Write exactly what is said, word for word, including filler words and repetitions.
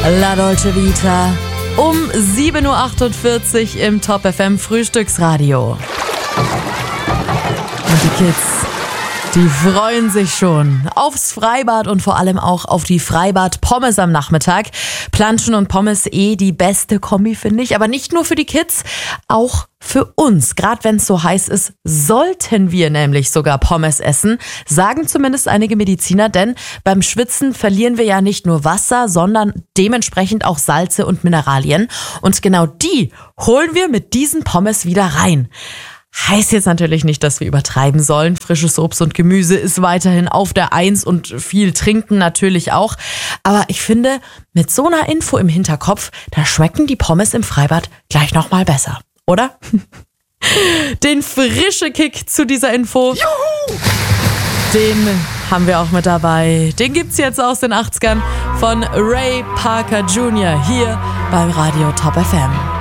La Dolce Vita um sieben Uhr achtundvierzig im Top F M Frühstücksradio. Und die Kids, die freuen sich schon aufs Freibad und vor allem auch auf die Freibad-Pommes am Nachmittag. Planschen und Pommes eh die beste Kombi, finde ich. Aber nicht nur für die Kids, auch für uns. Gerade wenn es so heiß ist, sollten wir nämlich sogar Pommes essen, sagen zumindest einige Mediziner, denn beim Schwitzen verlieren wir ja nicht nur Wasser, sondern dementsprechend auch Salze und Mineralien. Und genau die holen wir mit diesen Pommes wieder rein. Heißt jetzt natürlich nicht, dass wir übertreiben sollen. Frisches Obst und Gemüse ist weiterhin auf der Eins und viel trinken natürlich auch. Aber ich finde, mit so einer Info im Hinterkopf, da schmecken die Pommes im Freibad gleich nochmal besser, oder? Den frischen Kick zu dieser Info, Juhu! Den haben wir auch mit dabei. Den gibt's jetzt aus den achtzigern von Ray Parker Junior hier beim Radio Top F M.